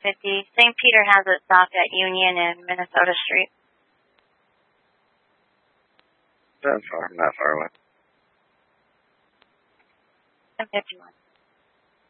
1050. St. Peter has it stopped at Union and Minnesota Street. That's far. I'm not far away. 1051.